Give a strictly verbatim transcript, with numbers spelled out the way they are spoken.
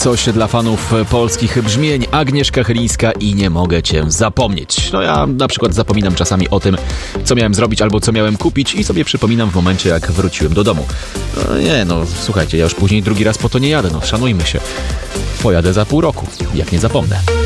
coś dla fanów polskich brzmień. Agnieszka Chylińska i Nie mogę cię zapomnieć. No ja na przykład zapominam czasami o tym, co miałem zrobić albo co miałem kupić i sobie przypominam w momencie, jak wróciłem do domu. No nie, no słuchajcie, ja już później drugi raz po to nie jadę, no szanujmy się. Pojadę za pół roku, jak nie zapomnę.